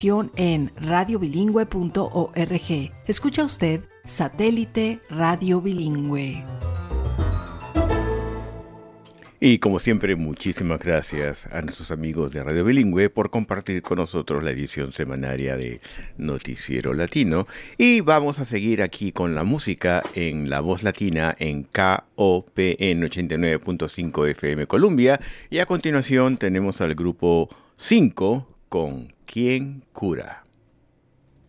en radiobilingüe.org. Escucha usted Satélite Radio Bilingüe. Y como siempre, muchísimas gracias a nuestros amigos de Radio Bilingüe por compartir con nosotros la edición semanaria de Noticiero Latino. Y vamos a seguir aquí con la música en La Voz Latina en KOPN 89.5 FM Colombia. Y a continuación tenemos al grupo 5 con ¿Quién cura?